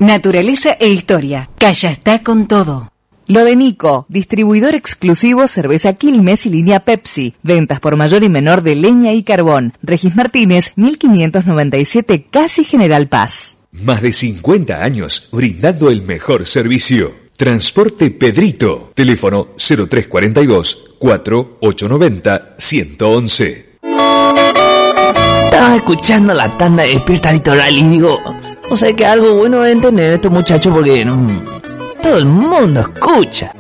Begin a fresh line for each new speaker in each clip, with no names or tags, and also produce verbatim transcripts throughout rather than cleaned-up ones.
Naturaleza e historia. Calla está con todo.
Lo de Nico, distribuidor exclusivo cerveza Quilmes y línea Pepsi. Ventas por mayor y menor de leña y carbón. Regis Martínez, mil quinientos noventa y siete, Casi General Paz.
Más de cincuenta años brindando el mejor servicio. Transporte Pedrito. Teléfono cero tres cuarenta y dos, cuatro ocho noventa, ciento once.
Estaba escuchando la tanda de Despierta Litoral y digo, o sea que algo bueno deben tener estos muchachos porque no, todo el mundo escucha.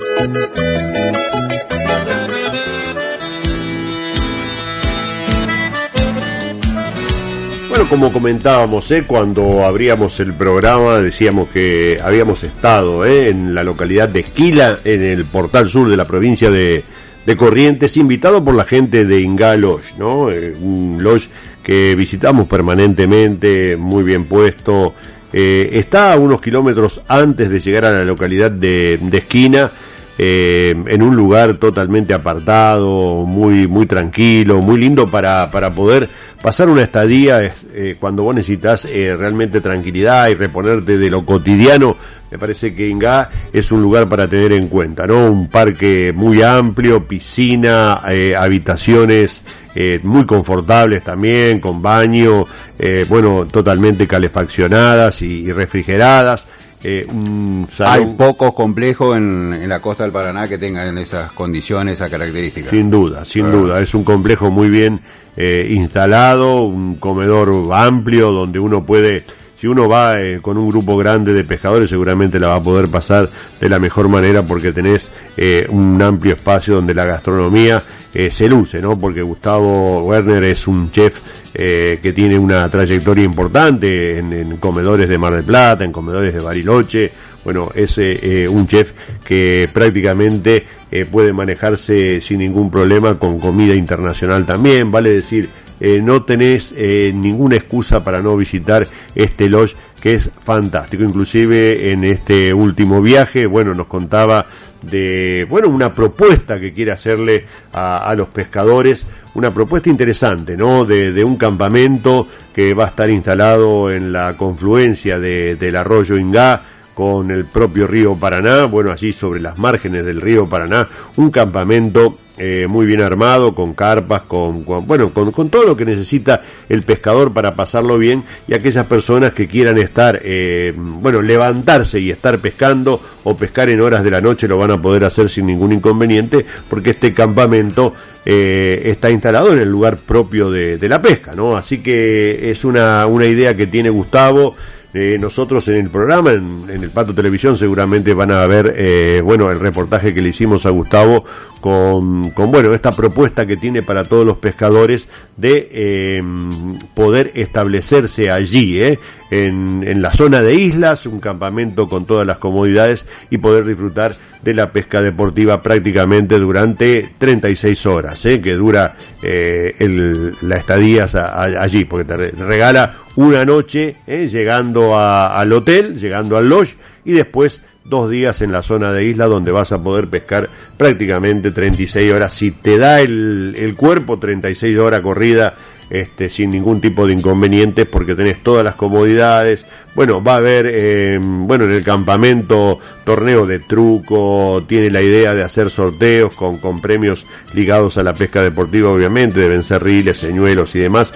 Bueno, como comentábamos, ¿eh? cuando abríamos el programa decíamos que habíamos estado ¿eh? en la localidad de Esquila, en el portal sur de la provincia de, de Corrientes, invitado por la gente de Ingá Lodge, ¿no? Eh, un lodge que visitamos permanentemente, muy bien puesto. Eh, está a unos kilómetros antes de llegar a la localidad de, de Esquina, eh, en un lugar totalmente apartado, muy muy tranquilo, muy lindo para, para poder pasar una estadía eh, cuando vos necesitas eh, realmente tranquilidad y reponerte de lo cotidiano. Me parece que Ingá es un lugar para tener en cuenta, ¿no? Un parque muy amplio, piscina, eh, habitaciones eh, muy confortables también, con baño, eh, bueno, totalmente calefaccionadas y, y refrigeradas. Eh, un salón...
Hay pocos complejos en, en la costa del Paraná que tengan esas condiciones, esas características.
Sin duda, sin
Pero...
duda. Es un complejo muy bien eh, instalado, un comedor amplio donde uno puede... Si uno va eh, con un grupo grande de pescadores, seguramente la va a poder pasar de la mejor manera porque tenés eh, un amplio espacio donde la gastronomía eh, se luce, ¿no? Porque Gustavo Werner es un chef eh, que tiene una trayectoria importante en, en comedores de Mar del Plata, en comedores de Bariloche. Bueno, es eh, un chef que prácticamente eh, puede manejarse sin ningún problema con comida internacional también, vale decir... Eh, no tenés eh, ninguna excusa para no visitar este lodge que es fantástico. Inclusive en este último viaje, bueno, nos contaba de, bueno, una propuesta que quiere hacerle a, a los pescadores, una propuesta interesante, ¿no? De, de un campamento que va a estar instalado en la confluencia de, del arroyo Ingá con el propio río Paraná, bueno, allí sobre las márgenes del río Paraná, un campamento eh, muy bien armado, con carpas, con, con bueno, con, con todo lo que necesita el pescador para pasarlo bien, y aquellas personas que quieran estar, eh, bueno, levantarse y estar pescando o pescar en horas de la noche lo van a poder hacer sin ningún inconveniente, porque este campamento eh, está instalado en el lugar propio de, de la pesca, ¿no? Así que es una, una idea que tiene Gustavo. Eh, nosotros en el programa, en, en el Pato Televisión, seguramente van a ver, eh, bueno, el reportaje que le hicimos a Gustavo con, con, bueno, esta propuesta que tiene para todos los pescadores de eh, poder establecerse allí, eh, en, en la zona de islas, un campamento con todas las comodidades y poder disfrutar de la pesca deportiva prácticamente durante treinta y seis horas, eh, que dura eh, el, la estadía a, a, allí, porque te regala una noche eh, llegando a, al hotel, llegando al lodge, y después dos días en la zona de isla donde vas a poder pescar prácticamente treinta y seis horas. Si te da el, el cuerpo, treinta y seis horas corrida, este, sin ningún tipo de inconvenientes, porque tenés todas las comodidades. Bueno, va a haber, eh, bueno, en el campamento torneo de truco, tiene la idea de hacer sorteos con, con premios ligados a la pesca deportiva, obviamente, de vencer riles, señuelos y demás.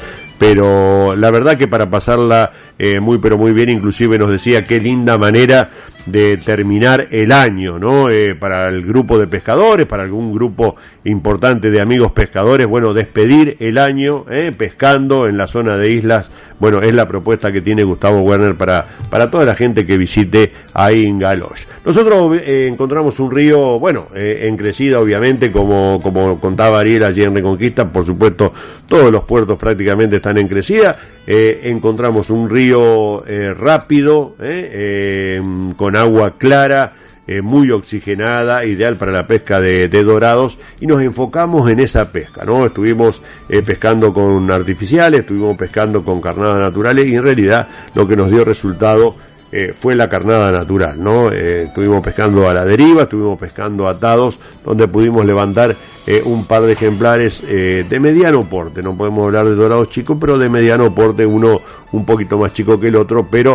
Pero la verdad que para pasarla eh, muy pero muy bien, inclusive nos decía qué linda manera de terminar el año, ¿no? Eh, para el grupo de pescadores, para algún grupo importante de amigos pescadores, bueno, despedir el año eh, pescando en la zona de islas. Bueno, es la propuesta que tiene Gustavo Werner para, para toda la gente que visite a Ingá Lodge. Nosotros eh, encontramos un río, bueno, eh, en crecida obviamente, como, como contaba Ariel allí en Reconquista, por supuesto, todos los puertos prácticamente están en crecida. Eh, encontramos un río eh, rápido, eh, eh, con agua clara, eh, muy oxigenada, ideal para la pesca de, de dorados, y nos enfocamos en esa pesca, ¿no? Estuvimos eh, pescando con artificiales, estuvimos pescando con carnadas naturales, y en realidad lo que nos dio resultado eh, fue la carnada natural, ¿no? Eh, estuvimos pescando a la deriva, estuvimos pescando atados, donde pudimos levantar eh, un par de ejemplares eh, de mediano porte. No podemos hablar de dorados chicos, pero de mediano porte, uno un poquito más chico que el otro, pero